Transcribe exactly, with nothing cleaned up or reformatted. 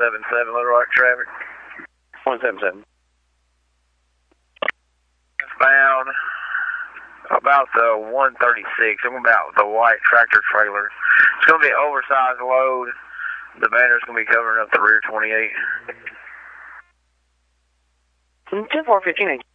seven seven, Little Rock traffic. one seven seven. Bound about the one thirty-six. I'm about the white tractor trailer. It's going to be an oversized load. The banner's going to be covering up the rear twenty-eight. ten four fifteen.